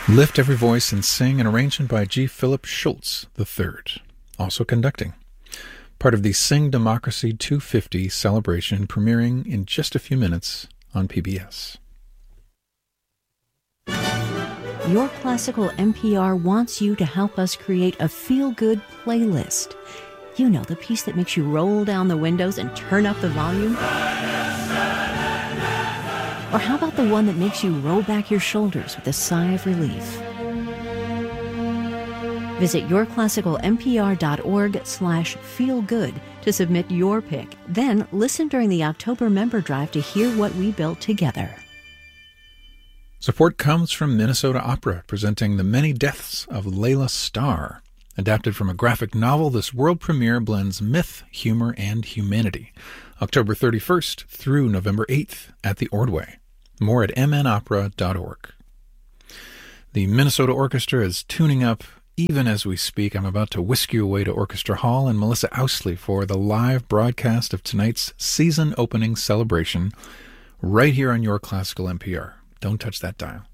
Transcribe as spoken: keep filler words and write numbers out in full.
Lift Every Voice and Sing, an arrangement by G. Philip Schultz the third, also conducting. Part of the Sing Democracy two fifty celebration, premiering in just a few minutes on P B S. Your Classical N P R wants you to help us create a feel-good playlist. You know, the piece that makes you roll down the windows and turn up the volume? Or how about the one that makes you roll back your shoulders with a sigh of relief? Visit yourclassical.npr.org slash feelgood to submit your pick. Then listen during the October member drive to hear what we built together. Support comes from Minnesota Opera, presenting The Many Deaths of Layla Starr. Adapted from a graphic novel, this world premiere blends myth, humor, and humanity. October thirty-first through November eighth at the Ordway. More at m n opera dot org. The Minnesota Orchestra is tuning up even as we speak. I'm about to whisk you away to Orchestra Hall and Melissa Ousley for the live broadcast of tonight's season opening celebration right here on Your Classical N P R. Don't touch that dial.